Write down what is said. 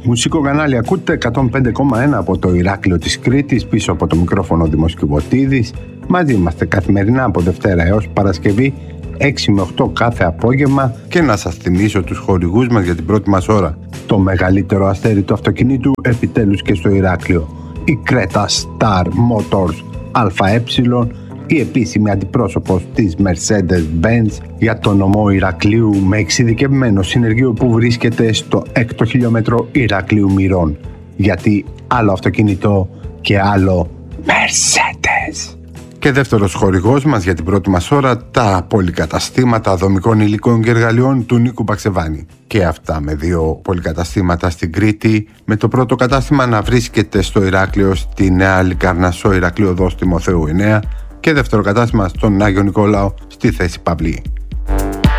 Μουσικό κανάλι ακούτε 105,1 από το Ηράκλειο της Κρήτης, πίσω από το μικρόφωνο Δημός Κιβωτίδης. Μαζί είμαστε καθημερινά από Δευτέρα έως Παρασκευή 6 με 8 κάθε απόγευμα και να σας θυμίσω τους χορηγούς μας για την πρώτη μας ώρα. Το μεγαλύτερο αστέρι του αυτοκινήτου επιτέλους και στο Ηράκλειο. Η Creta Star Motors ΑΕ, η επίσημη αντιπρόσωπος της Mercedes-Benz για το νομό Ηρακλείου, με εξειδικευμένο συνεργείο που βρίσκεται στο 6ο χιλιόμετρο Ηρακλείου Μυρών. Γιατί άλλο αυτοκίνητο και άλλο Mercedes. Και δεύτερος χορηγός μας για την πρώτη μας ώρα, τα πολυκαταστήματα δομικών υλικών και εργαλειών του Νίκου Παξεβάνη. Και αυτά με 2 πολυκαταστήματα στην Κρήτη, με το πρώτο κατάστημα να βρίσκεται στο Ηράκλειο, στη Νέα Λικαρνασσό Ηρακλείου Οδός Τιμοθέου 9, και δεύτερο κατάστημα στον Άγιο Νικόλαο στη θέση Παυλή.